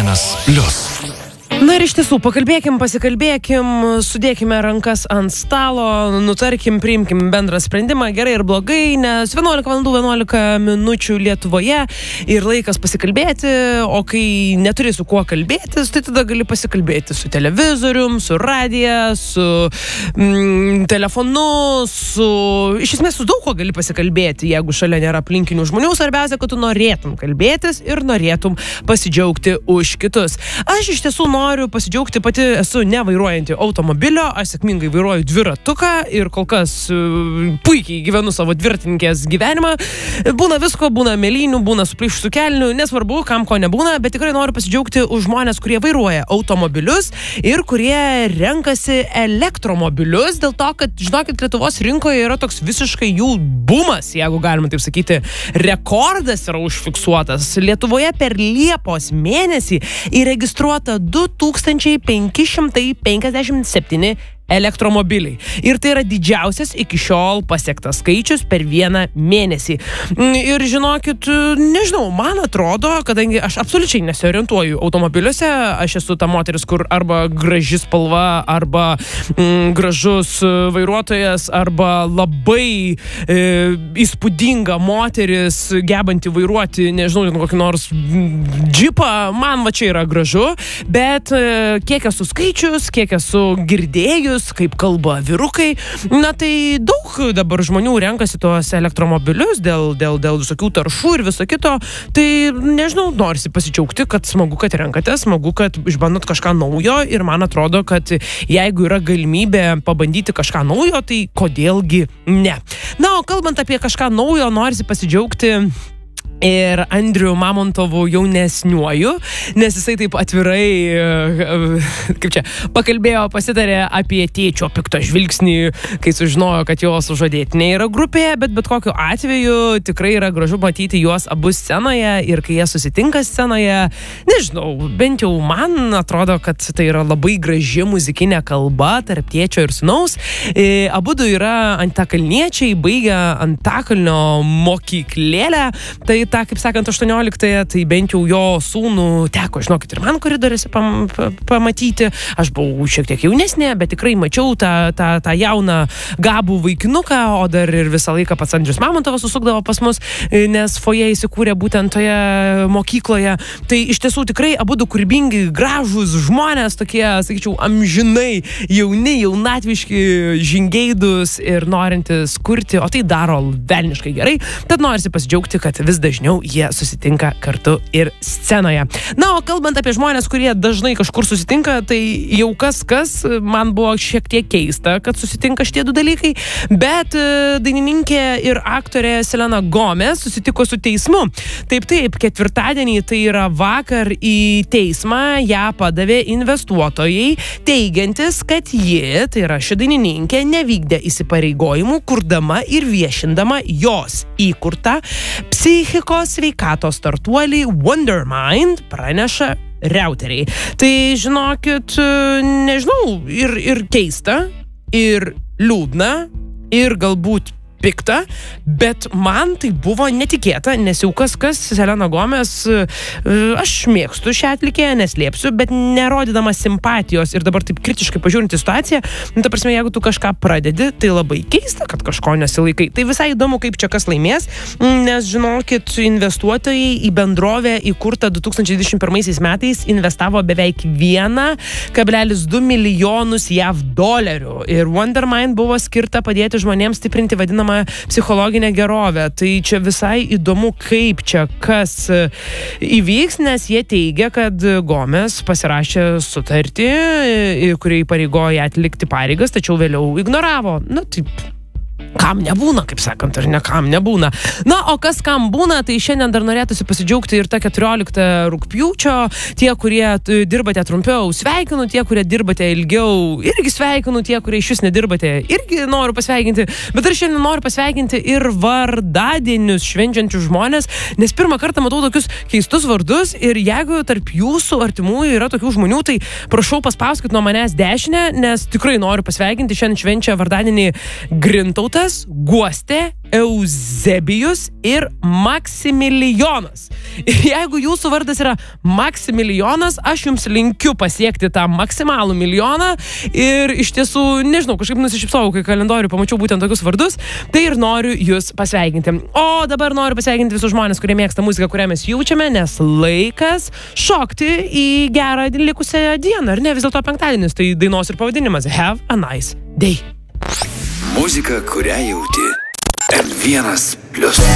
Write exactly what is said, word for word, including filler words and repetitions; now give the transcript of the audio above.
vienas plius. Na ir iš tiesų, pakalbėkim, pasikalbėkim, sudėkime rankas ant stalo, nutarkim, priimkim bendrą sprendimą, gerai ir blogai, nes vienuolika valandų vienuolika minučių Lietuvoje ir laikas pasikalbėti, o kai neturi su kuo kalbėtis, tai tada gali pasikalbėti su televizorium, su radija, su mm, telefonu, su... Iš esmės, su daug ko gali pasikalbėti, jeigu šalia nėra aplinkinių žmonių, svarbiausia, kad tu norėtum kalbėtis ir norėtum pasidžiaugti už kitus. Aš iš tiesų noriu Noriu pasidžiaugti, pati esu nevairuojanti automobilio, aš sėkmingai vairuoju dviratuką ir kol kas uh, puikiai gyvenu savo dviratininkės gyvenimą. Būna visko, būna mėlynių, būna suplyšusių kelnių, nesvarbu, kam ko nebūna, bet tikrai noriu pasidžiaugti už žmonės, kurie vairuoja automobilius ir kurie renkasi elektromobilius, dėl to, kad, žinokit, Lietuvos rinkoje yra toks visiškai jų bumas, jeigu galima taip sakyti, rekordas yra užfiksuotas. Lietuvoje per Liepos mėnesį įregistruota du tūkstančiai penki šimtai penkiasdešimt septyni elektromobiliai. Ir tai yra didžiausias iki šiol pasiektas skaičius per vieną mėnesį. Ir žinokit, nežinau, man atrodo, kadangi aš absoliučiai nesiorientuoju automobiliuose, aš esu ta moteris, kur arba graži spalva, arba mm, gražus vairuotojas, arba labai e, įspūdinga moteris, gebanti vairuoti, nežinau, kokį nors džipą, man va čia yra gražu, bet e, kiek esu skaičius, kiek esu girdėjus, kaip kalba vyrukai, na tai daug dabar žmonių renkasi tuos elektromobilius dėl, dėl, dėl visokių taršų ir viso kito, tai nežinau, norisi pasidžiaugti, kad smagu, kad renkate, smagu, kad išbandot kažką naujo ir man atrodo, kad jeigu yra galimybė pabandyti kažką naujo, tai kodėlgi ne. Na, o kalbant apie kažką naujo, norisi pasidžiaugti ir Andriu Mamontovu jaunesniuoju, nes jisai taip atvirai, kaip čia, pakalbėjo, pasitarė apie tėčio pikto žvilgsnį, kai sužinojo, kad jo sužadėtinė yra grupėje, bet bet kokiu atveju tikrai yra gražu matyti juos abu scenoje ir kai jie susitinka scenoje, nežinau, bent jau man atrodo, kad tai yra labai graži muzikinė kalba tarp tėčio ir sūnaus. Abudu yra antakalniečiai, baigę Antakalnio mokyklėlę, tai tą, kaip sakant, aštuonioliktąją, tai bent jau jo sūnų teko, žinokit, ir man koridoriuose pam, pamatyti. Aš buvau šiek tiek jaunesnė, bet tikrai mačiau tą, tą, tą jauną gabų vaikinuką, o dar ir visą laiką pats Andrius Mamontovas susukdavo pas mus, nes foje įsikūrė būtent toje mokykloje. Tai iš tiesų tikrai abudu kūrybingi, gražūs žmonės, tokie, sakyčiau, amžinai jauni, jaunatviški, žingeidus ir norintis kurti, o tai daro velniškai gerai. Tad norisi pasidžiaugti, kad vis dažniau jie susitinka kartu ir scenoje. Na, o kalbant apie žmonės, kurie dažnai kažkur susitinka, tai jau kas kas, man buvo šiek tiek keista, kad susitinka šitie du dalykai, bet dainininkė ir aktorė Selena Gomez susitiko su teismu. Taip, taip, ketvirtadienį, tai yra vakar, į teismą ją padavė investuotojai, teigiantis, kad ji, tai yra ši dainininkė, nevykdė įsipareigojimų, kurdama ir viešindama jos įkurtą psichikos sveikatos startuolį Wondermind, praneša Reuters. Tai žinokit, nežinau, ir, ir keista, ir liūdna, ir galbūt pikta, bet man tai buvo netikėta, nes jau kas kas Selena Gomez, aš mėgstu šią atlikėją, neslėpsiu, bet nerodydama simpatijos ir dabar taip kritiškai pažiūrint į situaciją, nu, ta prasme, jeigu tu kažką pradedi, tai labai keista, kad kažko nesilaikai. Tai visai įdomu, kaip čia kas laimės, nes žinokit, investuotojai į bendrovę įkurtą du tūkstančiai dvidešimt pirmaisiais metais investavo beveik vieną kablelis du milijonus jav dolerių ir Wondermind buvo skirta padėti žmonėms stiprinti vadinamą psichologinę gerovę. Tai čia visai įdomu, kaip čia kas įvyks, nes jie teigia, kad Gomez pasirašė sutartį, kuri įpareigoja atlikti pareigas, tačiau vėliau ignoravo. Na, taip, kam nebūna, kaip sakant, ar ne kam nebūna. Na, o kas kam būna, tai šiandien dar norėtųsi pasidžiaugti ir tą keturioliktą rugpjūčio. Tie, kurie dirbate trumpiau, sveikinu, tie, kurie dirbate ilgiau, irgi sveikinu, tie, kurie iš vis nedirbate, irgi noriu pasveikinti. Bet ir šiandien noriu pasveikinti ir vardadienius švenčiančius žmonės, nes pirmą kartą matau tokius keistus vardus ir jeigu tarp jūsų artimųjų yra tokių žmonių, tai prašau paspauskit nuo manęs dešinę, nes tikrai noriu pasveikinti. Šiandien švenčia vardadienį Grintautas. Lukas, Guostė, Euzebijus ir Maksimilijonas. Jeigu jūsų vardas yra Maksimilijonas, aš jums linkiu pasiekti tą maksimalų milijoną ir iš tiesų, nežinau, kažkaip nusišypsojau, kai kalendorių pamačiau būtent tokius vardus, tai ir noriu jūs pasveikinti. O dabar noriu pasveikinti visus žmonės, kurie mėgsta muziką, kurią mes jaučiame, nes laikas šokti į gerą likusią dieną, ar ne? Vis dėlto penktadienis, tai dainos ir pavadinimas Have a Nice Day. Muzika, kurią jauti. M vienas plius.